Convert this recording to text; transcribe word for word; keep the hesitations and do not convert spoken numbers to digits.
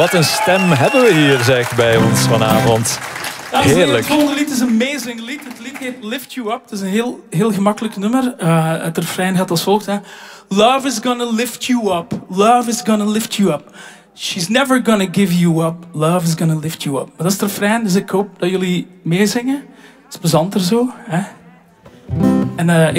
Wat een stem hebben we hier, zeg, bij ons vanavond. Heerlijk. Het volgende lied is een amazing lied. Het lied heet Lift You Up. Het is een heel, heel gemakkelijk nummer. Uh, het refrein gaat als volgt. Hè. Love is gonna lift you up. Love is gonna lift you up. She's never gonna give you up. Love is gonna lift you up. Maar dat is het refrein, dus ik hoop dat jullie meezingen. Het is plezanter zo. Hè? En uh, ik